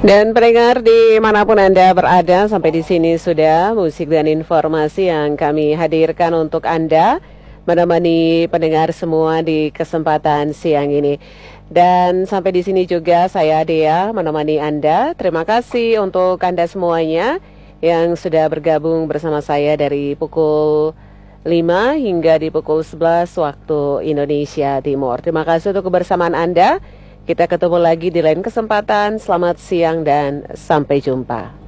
Dan pendengar dimanapun Anda berada, sampai di sini sudah musik dan informasi yang kami hadirkan untuk Anda, menemani pendengar semua di kesempatan siang ini. Dan sampai di sini juga saya Dea menemani Anda. Terima kasih untuk Anda semuanya yang sudah bergabung bersama saya dari pukul 5 hingga di pukul 11 waktu Indonesia Timur. Terima kasih untuk kebersamaan Anda. Kita ketemu lagi di lain kesempatan. Selamat siang dan sampai jumpa.